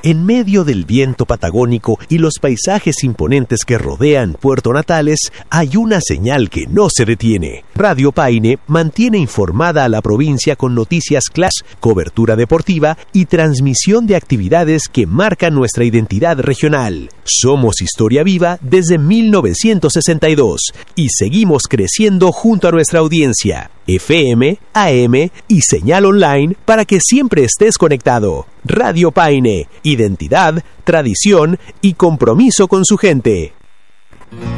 En medio del viento patagónico y los paisajes imponentes que rodean Puerto Natales, hay una señal que no se detiene. Radio Paine mantiene informada a la provincia con noticias claras, cobertura deportiva y transmisión de actividades que marcan nuestra identidad regional. Somos historia viva desde 1962 y seguimos creciendo junto a nuestra audiencia. FM, AM y señal online para que siempre estés conectado. Radio Paine, identidad, tradición y compromiso con su gente.